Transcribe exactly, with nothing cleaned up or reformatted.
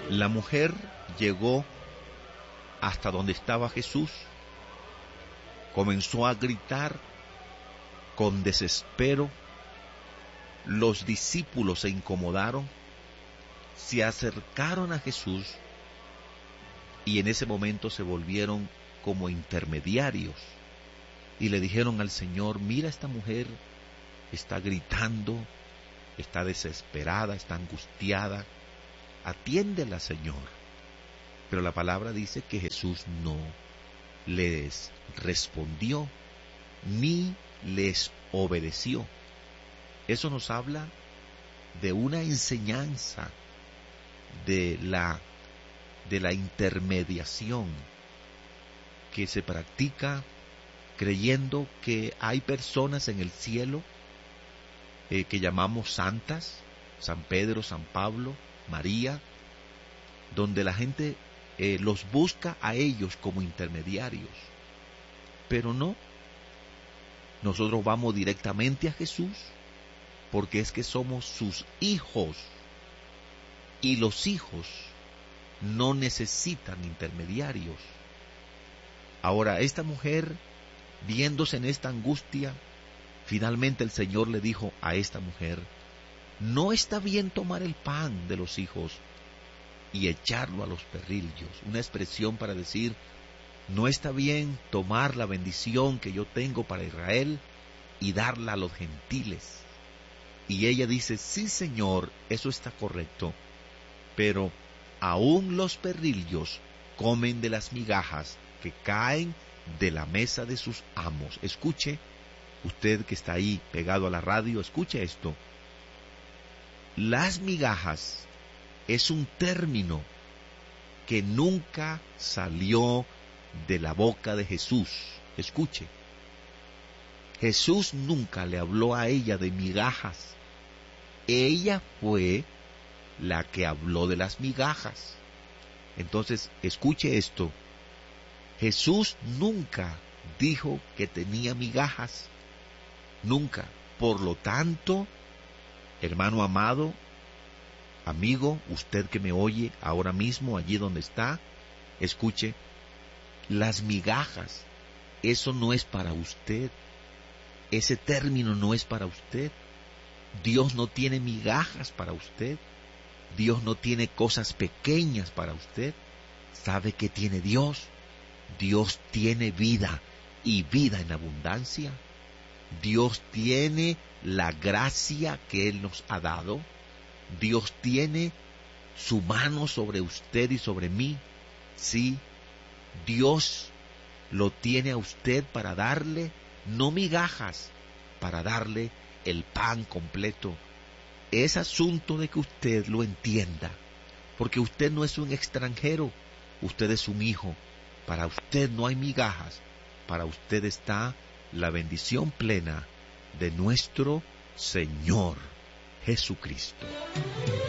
La mujer llegó hasta donde estaba Jesús, comenzó a gritar con desespero. Los discípulos se incomodaron, se acercaron a Jesús y en ese momento se volvieron como intermediarios y le dijeron al Señor: mira, esta mujer está gritando, está desesperada, está angustiada, atiéndela, Señor. Pero la palabra dice que Jesús no les respondió ni les obedeció. Eso nos habla de una enseñanza de la, de la intermediación que se practica creyendo que hay personas en el cielo eh, que llamamos santas, San Pedro, San Pablo, María, donde la gente eh, los busca a ellos como intermediarios. Pero no, nosotros vamos directamente a Jesús, porque es que somos sus hijos, y los hijos no necesitan intermediarios. Ahora, esta mujer, viéndose en esta angustia, finalmente el Señor le dijo a esta mujer: no está bien tomar el pan de los hijos y echarlo a los perrillos. Una expresión para decir: no está bien tomar la bendición que yo tengo para Israel y darla a los gentiles. Y ella dice: sí, Señor, eso está correcto, pero aún los perrillos comen de las migajas que caen de la mesa de sus amos. Escuche, usted que está ahí pegado a la radio, escuche esto. Las migajas es un término que nunca salió de la boca de Jesús. Escuche, Jesús nunca le habló a ella de migajas. Ella fue la que habló de las migajas. Entonces, escuche esto. Jesús nunca dijo que tenía migajas. Nunca. Por lo tanto, hermano amado, amigo, usted que me oye ahora mismo, allí donde está, escuche, las migajas, eso no es para usted. Ese término no es para usted. Dios no tiene migajas para usted. Dios no tiene cosas pequeñas para usted. ¿Sabe qué tiene Dios? Dios tiene vida, y vida en abundancia. Dios tiene la gracia que Él nos ha dado. Dios tiene su mano sobre usted y sobre mí. Sí, Dios lo tiene a usted para darle, no migajas, para darle el pan completo. Es asunto de que usted lo entienda, porque usted no es un extranjero, usted es un hijo. Para usted no hay migajas, para usted está la bendición plena de nuestro Señor Jesucristo.